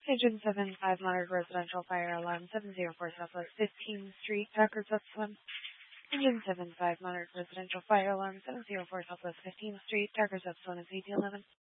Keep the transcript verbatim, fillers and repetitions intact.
Engine seven five Monarch Residential Fire Alarm seven zero four Southwest fifteenth Street, Packard Upson. Engine seven five Monarch Residential Fire Alarm seven zero four Southwest fifteenth Street, Packard Upson is eight eleven.